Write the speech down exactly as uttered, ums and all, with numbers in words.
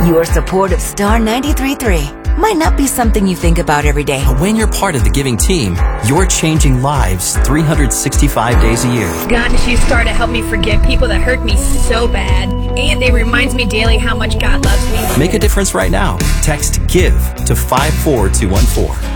Your support of Star ninety-three point three might not be something you think about every day. But when you're part of the giving team, you're changing lives three hundred sixty-five days a year. God has used Star to help me forgive people that hurt me so bad. And it reminds me daily how much God loves me. Make a difference right now. Text GIVE to five four two one four.